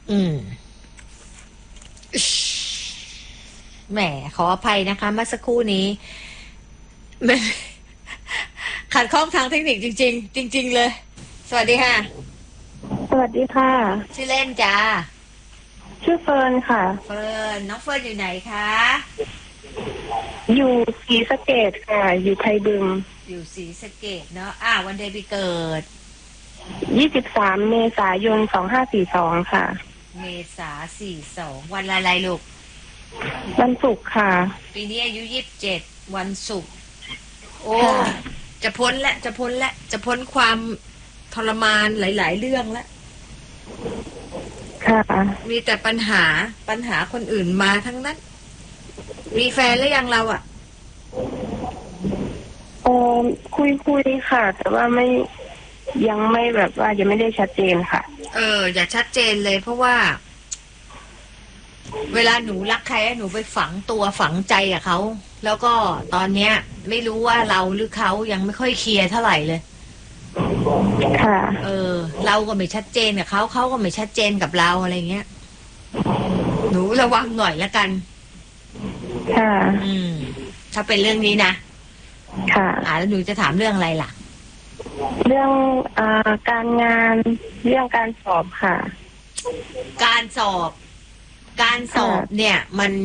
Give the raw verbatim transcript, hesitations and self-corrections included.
อืมแหมขออภัยนะคะเมื่อสักครู่นี้มันขัดข้องทางเทคนิคจริงๆจริงๆเลยสวัสดีค่ะสวัสดีค่ะชื่อเล่นจ้าชื่อเฟิร์นค่ะเฟิร์นน้องเฟิร์นอยู่ไหนคะอยู่ศรีสะเกษค่ะอยู่ไทยบึงอยู่ศรีสะเกษเนาะอ่าวันเดือนปีเกิดยี่สิบสามเมษายนสองห้าสี่สองค่ะเมษาสี่สองวันอะไรลูกวันศุกร์ค่ะปีนี้อายุยี่สิบเจ็ดวันศุกร์โอ้จะพ้นและจะพ้นและจะพ้นความทรมานหลายๆเรื่องแล้วค่ะมีแต่ปัญหาปัญหาคนอื่นมาทั้งนั้นมีแฟนหรือยังเราอ่ะโอ้คุยคุยค่ะแต่ว่าไม่ยังไม่แบบว่ายังไม่ได้ชัดเจนค่ะเอออย่าชัดเจนเลยเพราะว่าเวลาหนูรักใครหนูไปฝังตัวฝังใจกับเขาแล้วก็ตอนเนี้ยไม่รู้ว่าเราหรือเขายังไม่ค่อยเคลียร์เท่าไหร่เลยค่ะเออเราก็ไม่ชัดเจนกับเขาเขาก็ไม่ชัดเจนกับเราอะไรเงี้ยหนูระวังหน่อยละกันค่ะอืมถ้าเป็นเรื่องนี้นะค่ะอ่าแล้วหนูจะถามเรื่องอะไรล่ะเรื่องอ่าการงานเรื่องการสอบค่ะการสอบการสอบเนี่ยมัน